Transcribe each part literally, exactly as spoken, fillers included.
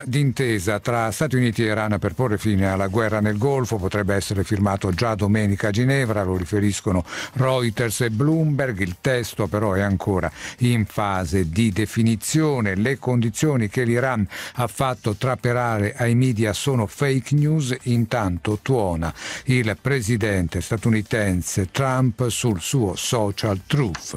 d'intesa tra Stati Uniti e Iran per porre fine alla guerra nel Golfo potrebbe essere firmato già domenica a Ginevra, lo riferiscono Reuters e Bloomberg. Il testo però è ancora in fase di definizione. Le condizioni che l'Iran ha fatto trapelare ai media sono fake news, intanto tuona il presidente statunitense Trump sul suo social Truth.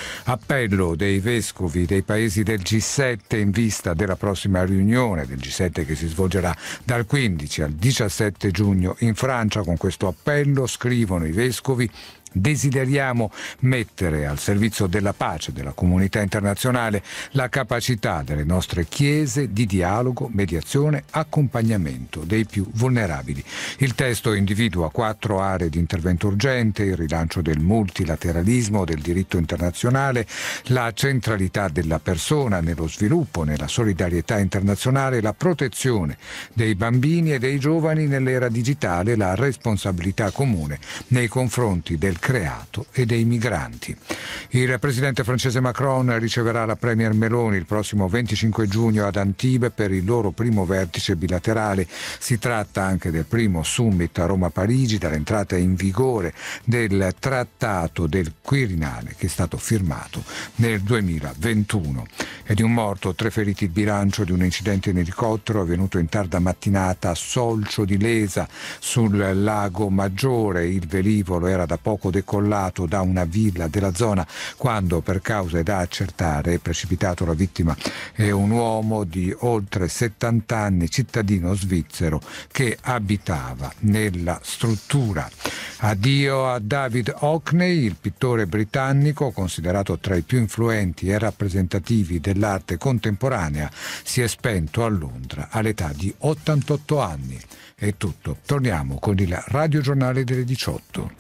Appello dei vescovi dei paesi del G sette in vista della prossima riunione del G sette che si svolgerà dal quindici al diciassette giugno in Francia. Con questo appello, scrivono i vescovi, desideriamo mettere al servizio della pace della comunità internazionale la capacità delle nostre chiese di dialogo, mediazione, accompagnamento dei più vulnerabili. Il testo individua quattro aree di intervento urgente: il rilancio del multilateralismo, del diritto internazionale, la centralità della persona nello sviluppo, nella solidarietà internazionale, la protezione dei bambini e dei giovani nell'era digitale, la responsabilità comune nei confronti del creato e dei migranti. Il presidente francese Macron riceverà la premier Meloni il prossimo venticinque giugno ad Antibes per il loro primo vertice bilaterale. Si tratta anche del primo summit a Roma-Parigi dall'entrata in vigore del trattato del Quirinale che è stato firmato nel duemilaventuno. E di un morto, tre feriti il bilancio di un incidente in elicottero avvenuto in tarda mattinata a Solcio di Lesa sul Lago Maggiore. Il velivolo era da poco decollato da una villa della zona quando, per cause da accertare, è precipitato. La vittima è un uomo di oltre settanta anni, cittadino svizzero, che abitava nella struttura. Addio a David Hockney, il pittore britannico considerato tra i più influenti e rappresentativi dell'arte contemporanea. Si è spento a Londra all'età di ottantotto anni. È tutto. Torniamo con il radiogiornale delle diciotto.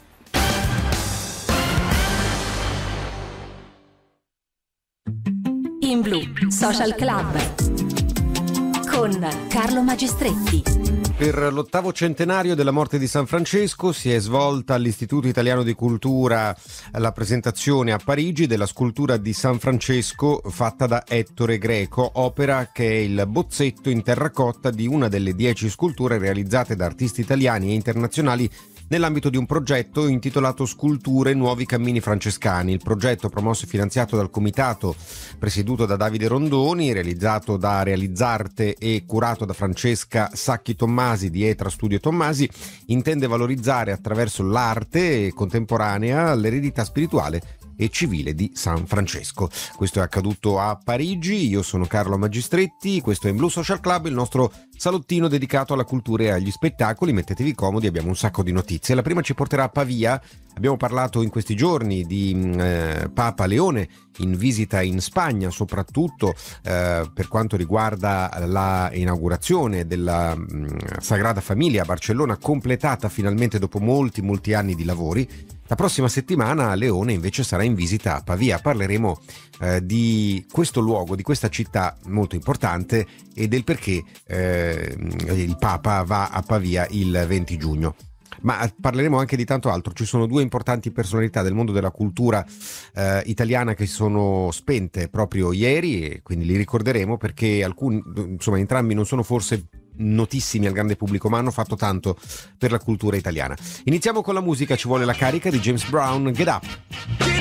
In Blu Social Club con Carlo Magistretti. Per l'ottavo centenario della morte di San Francesco si è svolta all'Istituto Italiano di Cultura la presentazione a Parigi della scultura di San Francesco fatta da Ettore Greco, opera che è il bozzetto in terracotta di una delle dieci sculture realizzate da artisti italiani e internazionali nell'ambito di un progetto intitolato Sculture Nuovi Cammini Francescani. Il progetto, promosso e finanziato dal comitato presieduto da Davide Rondoni, realizzato da Realizzarte e curato da Francesca Sacchi Tommasi di Etra Studio Tommasi, intende valorizzare attraverso l'arte contemporanea l'eredità spirituale e civile di San Francesco. Questo è accaduto a Parigi. Io sono Carlo Magistretti, questo è In Blu Social Club, il nostro salottino dedicato alla cultura e agli spettacoli. Mettetevi comodi, abbiamo un sacco di notizie. La prima ci porterà a Pavia. Abbiamo parlato in questi giorni di eh, Papa Leone in visita in Spagna, soprattutto eh, per quanto riguarda la inaugurazione della mh, Sagrada Famiglia a Barcellona, completata finalmente dopo molti molti anni di lavori. La prossima settimana Leone invece sarà in visita a Pavia. Parleremo eh, di questo luogo, di questa città molto importante e del perché eh, il Papa va a Pavia il venti giugno. Ma parleremo anche di tanto altro. Ci sono due importanti personalità del mondo della cultura eh, italiana che sono spente proprio ieri e quindi li ricorderemo perché alcuni, insomma, entrambi non sono forse notissimi al grande pubblico, ma hanno fatto tanto per la cultura italiana. Iniziamo con la musica, ci vuole la carica di James Brown, Get Up.